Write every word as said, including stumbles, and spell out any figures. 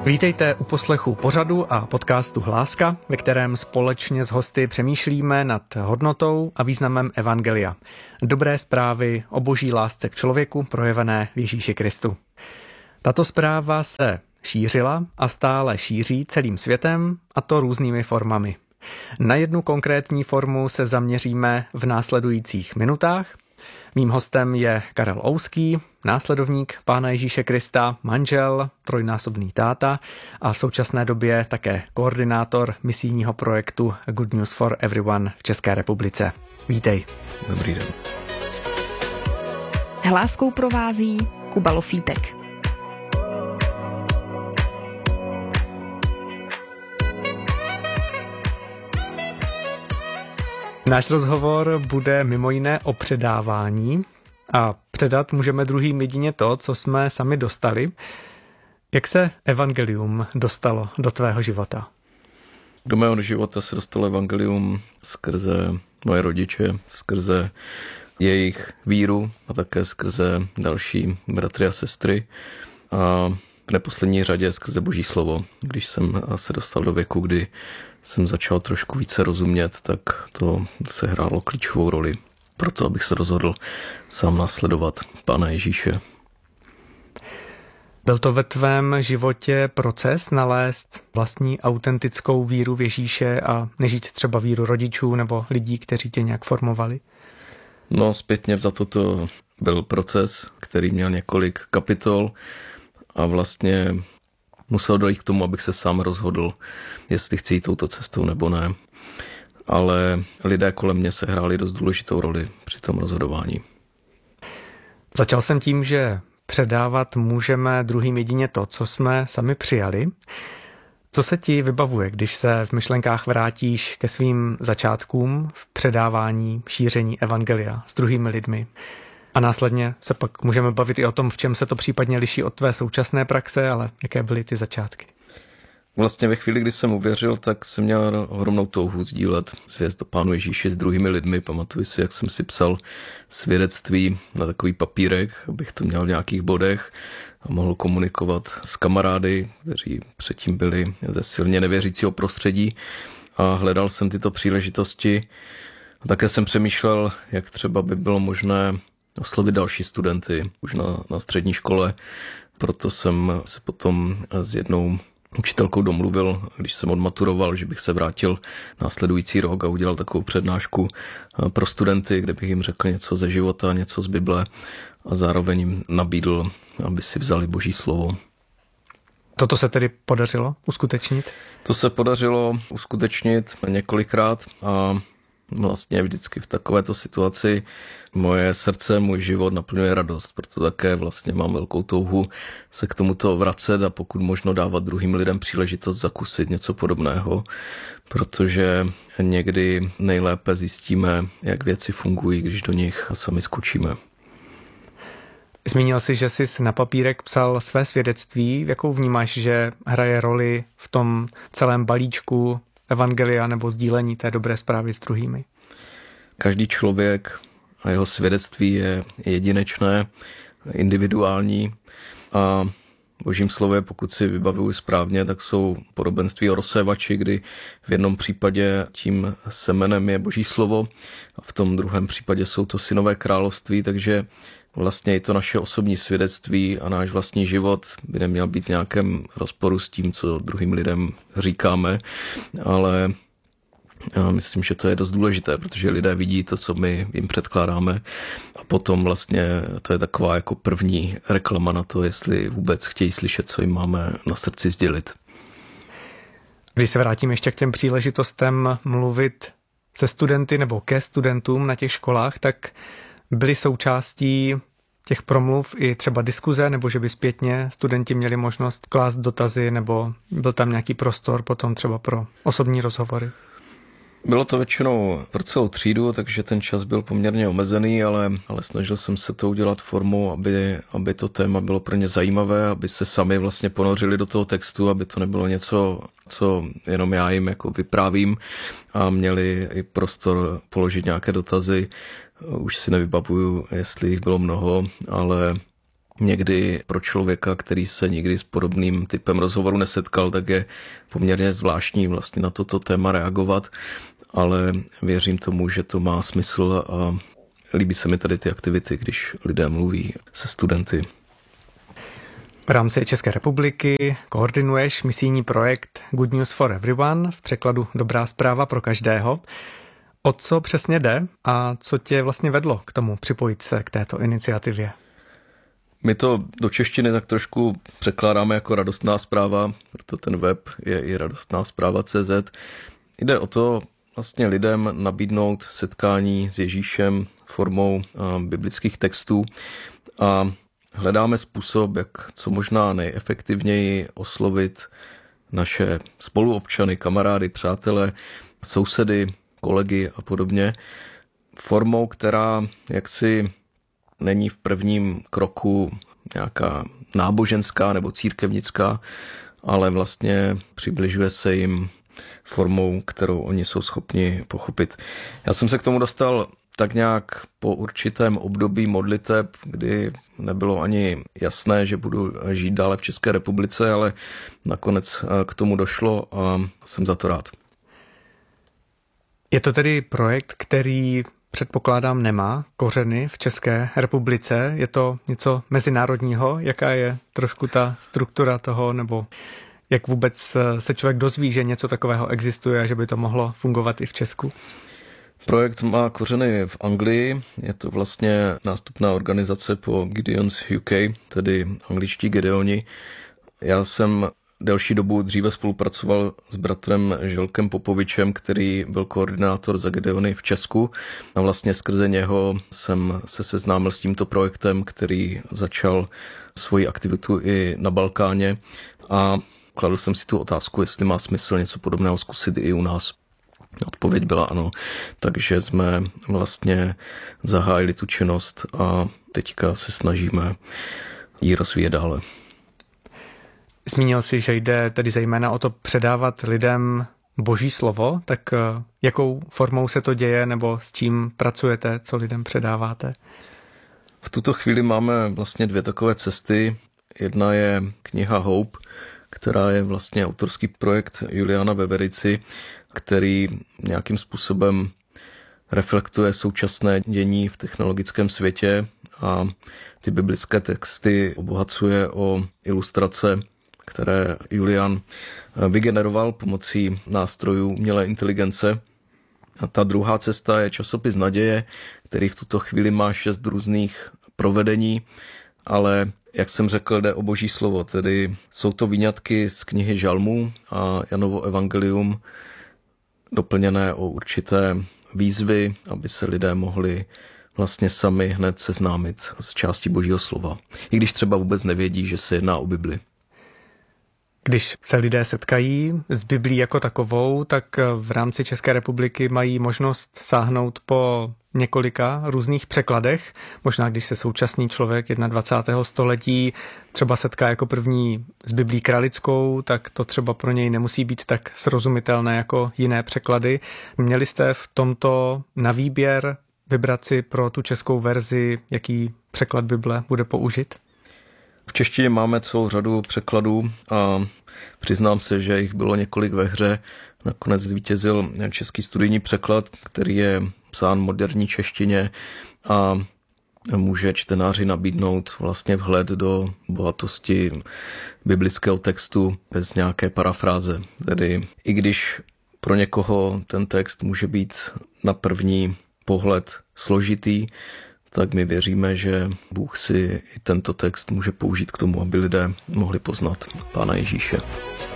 Vítejte u poslechu pořadu a podcastu Hláska, ve kterém společně s hosty přemýšlíme nad hodnotou a významem evangelia. Dobré zprávy o boží lásce k člověku projevené v Ježíši Kristu. Tato zpráva se šířila a stále šíří celým světem, a to různými formami. Na jednu konkrétní formu se zaměříme v následujících minutách. Mým hostem je Karel Ouský, následovník Pána Ježíše Krista, manžel, trojnásobný táta a v současné době také koordinátor misijního projektu Good News for Everyone v České republice. Vítej. Dobrý den. Hláskou provází Kuba Lofítek. Náš rozhovor bude mimo jiné o předávání a předat můžeme druhým jedině to, co jsme sami dostali. Jak se evangelium dostalo do tvého života? Do mého života se dostalo evangelium skrze moje rodiče, skrze jejich víru a také skrze další bratry a sestry a v neposlední řadě skrze Boží slovo. Když jsem se dostal do věku, kdy jsem začal trošku více rozumět, tak to se hrálo klíčovou roli pro to, abych se rozhodl sám následovat Pána Ježíše. Byl to ve tvém životě proces nalézt vlastní autentickou víru v Ježíše a nežít třeba víru rodičů nebo lidí, kteří tě nějak formovali? No, zpětně vzato to byl proces, který měl několik kapitol a vlastně musel dojít k tomu, abych se sám rozhodl, jestli chci jít touto cestou nebo ne. Ale lidé kolem mě se hráli dost důležitou roli při tom rozhodování. Začal jsem tím, že předávat můžeme druhým jedině to, co jsme sami přijali. Co se ti vybavuje, když se v myšlenkách vrátíš ke svým začátkům v předávání, šíření evangelia s druhými lidmi? A následně se pak můžeme bavit i o tom, v čem se to případně liší od tvé současné praxe, ale jaké byly ty začátky? Vlastně ve chvíli, kdy jsem uvěřil, tak jsem měl ohromnou touhu sdílet zvěst o Pánu Ježíši s druhými lidmi. Pamatuju si, jak jsem si psal svědectví na takový papírek, abych to měl v nějakých bodech a mohl komunikovat s kamarády, kteří předtím byli ze silně nevěřícího prostředí, a hledal jsem tyto příležitosti. A také jsem přemýšlel, jak třeba by bylo možné oslovit další studenty už na, na střední škole. Proto jsem se potom s jednou učitelkou domluvil, když jsem odmaturoval, že bych se vrátil následující rok a udělal takovou přednášku pro studenty, kde bych jim řekl něco ze života, něco z Bible a zároveň jim nabídl, aby si vzali Boží slovo. Toto se tedy podařilo uskutečnit? To se podařilo uskutečnit několikrát a vlastně vždycky v takovéto situaci moje srdce, můj život naplňuje radost, proto také vlastně mám velkou touhu se k tomuto vracet a pokud možno dávat druhým lidem příležitost zakusit něco podobného, protože někdy nejlépe zjistíme, jak věci fungují, když do nich sami skočíme. Zmínil jsi, že jsi na papírek psal své svědectví. Jakou vnímáš, že hraje roli v tom celém balíčku evangelia nebo sdílení té dobré zprávy s druhými? Každý člověk a jeho svědectví je jedinečné, individuální a Božím slově, pokud si vybavuju správně, tak jsou podobenství o rozsévači, kdy v jednom případě tím semenem je Boží slovo a v tom druhém případě jsou to synové království, takže vlastně i to naše osobní svědectví a náš vlastní život by neměl být v nějakém rozporu s tím, co druhým lidem říkáme, ale já myslím, že to je dost důležité, protože lidé vidí to, co my jim předkládáme a potom vlastně to je taková jako první reklama na to, jestli vůbec chtějí slyšet, co jim máme na srdci sdělit. Když se vrátím ještě k těm příležitostem mluvit se studenty nebo ke studentům na těch školách, tak byly součástí těch promluv i třeba diskuze, nebo že by zpětně studenti měli možnost klást dotazy, nebo byl tam nějaký prostor potom třeba pro osobní rozhovory? Bylo to většinou pro celou třídu, takže ten čas byl poměrně omezený, ale, ale snažil jsem se to udělat formou, aby, aby to téma bylo pro ně zajímavé, aby se sami vlastně ponořili do toho textu, aby to nebylo něco, co jenom já jim jako vyprávím a měli i prostor položit nějaké dotazy. Už si nevybavuju, jestli jich bylo mnoho, ale někdy pro člověka, který se nikdy s podobným typem rozhovoru nesetkal, tak je poměrně zvláštní vlastně na toto téma reagovat, ale věřím tomu, že to má smysl a líbí se mi tady ty aktivity, když lidé mluví se studenty. V rámci České republiky koordinuješ misijní projekt Good News for Everyone, v překladu Dobrá zpráva pro každého. O co přesně jde a co tě vlastně vedlo k tomu připojit se k této iniciativě? My to do češtiny tak trošku překládáme jako radostná zpráva, proto ten web je i radostná zpráva tečka cé zet. Jde o to vlastně lidem nabídnout setkání s Ježíšem formou biblických textů a hledáme způsob, jak co možná nejefektivněji oslovit naše spoluobčany, kamarády, přátele, sousedy, kolegy a podobně formou, která jaksi není v prvním kroku nějaká náboženská nebo církevnická, ale vlastně přibližuje se jim formou, kterou oni jsou schopni pochopit. Já jsem se k tomu dostal tak nějak po určitém období modliteb, kdy nebylo ani jasné, že budu žít dále v České republice, ale nakonec k tomu došlo a jsem za to rád. Je to tedy projekt, který předpokládám nemá kořeny v České republice. Je to něco mezinárodního? Jaká je trošku ta struktura toho, nebo jak vůbec se člověk dozví, že něco takového existuje a že by to mohlo fungovat i v Česku? Projekt má kořeny v Anglii, je to vlastně nástupná organizace po Gideons U K, tedy angličtí Gedeoni. Já jsem delší dobu dříve spolupracoval s bratrem Želkem Popovičem, který byl koordinátor za Gedeony v Česku a vlastně skrze něho jsem se seznámil s tímto projektem, který začal svoji aktivitu i na Balkáně a kladl jsem si tu otázku, jestli má smysl něco podobného zkusit i u nás. Odpověď byla ano, takže jsme vlastně zahájili tu činnost a teďka se snažíme ji rozvíjet dále. Zmínil jsi, že jde tedy zejména o to předávat lidem Boží slovo, tak jakou formou se to děje nebo s čím pracujete, co lidem předáváte? V tuto chvíli máme vlastně dvě takové cesty. Jedna je kniha Hope, která je vlastně autorský projekt Juliana Veverici, který nějakým způsobem reflektuje současné dění v technologickém světě a ty biblické texty obohacuje o ilustrace, které Julian vygeneroval pomocí nástrojů umělé inteligence. A ta druhá cesta je časopis Naděje, který v tuto chvíli má šest různých provedení, ale jak jsem řekl, jde o Boží slovo, tedy jsou to výňatky z knihy Žalmů a Janovo evangelium, doplněné o určité výzvy, aby se lidé mohli vlastně sami hned seznámit s částí Božího slova, i když třeba vůbec nevědí, že se jedná o Bibli. Když se lidé setkají s Biblí jako takovou, tak v rámci České republiky mají možnost sáhnout po několika různých překladech. Možná když se současný člověk dvacátého prvního století třeba setká jako první s Biblí kralickou, tak to třeba pro něj nemusí být tak srozumitelné jako jiné překlady. Měli jste v tomto na výběr vybrat si pro tu českou verzi, jaký překlad Bible bude použit? V češtině máme celou řadu překladů a přiznám se, že jich bylo několik ve hře. Nakonec zvítězil český studijní překlad, který je psán v moderní češtině a může čtenáři nabídnout vlastně vhled do bohatosti biblického textu bez nějaké parafráze. Tedy i když pro někoho ten text může být na první pohled složitý, tak my věříme, že Bůh si i tento text může použít k tomu, aby lidé mohli poznat Pána Ježíše.